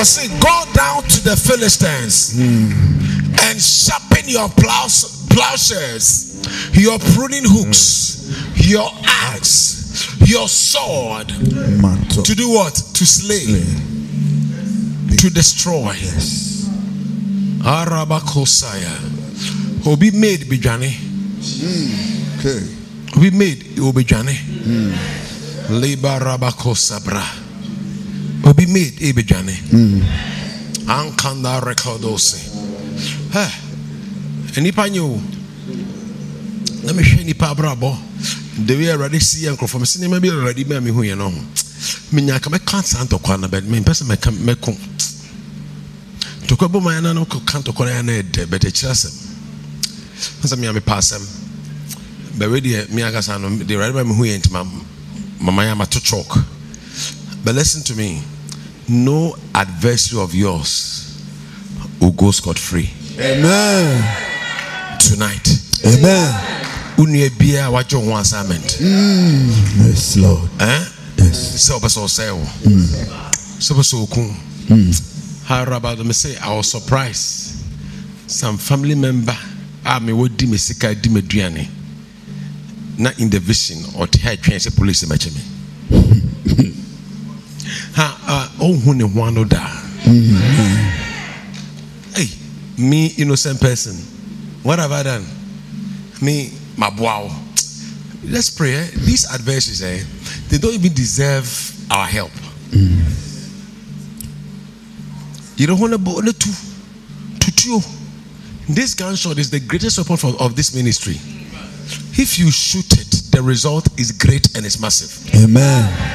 Or say, go down to the Philistines and sharpen your plowshares, your pruning hooks, your axe, your sword. To do what? To slay. To destroy. Arabakosaya. Obi made bijane. Okay. Obi made obijane. Leba rabakosabra. Obi made ebijane. Ankanda recordose. Enipa nyo. Let me share nipa brabo. The way I already see uncle from cinema be already me who you know. Minya ka me can't anto kwana but me person me ko. To ko bo my na no can't to kwana na de but e kirasem. Nsa me am pass am. But we dey me aga san no the right me who ent mama ya ma to chalk. But listen to me. No adversary of yours will go scot free. Amen. Tonight. Amen. Unye bia wajo ho assignment. Yes, Lord. Yes. So so say. So kun. How about me say I was surprised. Some family member me would di me sika di me duane. Na in the vision or the high train say police match me. Who ne one da. Hey, me innocent person. What have I done? Me, my wow. Let's pray. These adversaries, they don't even deserve our help. You don't want to to you. This gunshot is the greatest weapon of this ministry. If you shoot it, the result is great and it's massive. Amen.